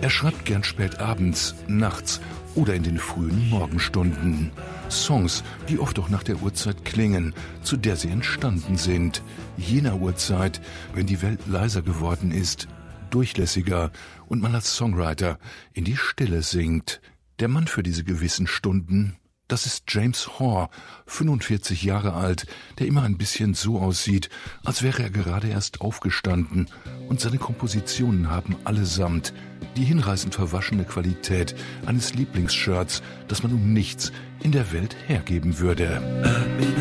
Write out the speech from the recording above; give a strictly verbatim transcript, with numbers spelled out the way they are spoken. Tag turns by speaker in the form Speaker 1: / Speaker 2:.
Speaker 1: Er schreibt gern spät abends, nachts oder in den frühen Morgenstunden. Songs, die oft auch nach der Uhrzeit klingen, zu der sie entstanden sind. Jener Uhrzeit, wenn die Welt leiser geworden ist, durchlässiger und man als Songwriter in die Stille singt. Der Mann für diese gewissen Stunden, das ist James Hoare, fünfundvierzig Jahre alt, der immer ein bisschen so aussieht, als wäre er gerade erst aufgestanden, und seine Kompositionen haben allesamt die hinreißend verwaschene Qualität eines Lieblingsshirts, das man um nichts in der Welt hergeben würde.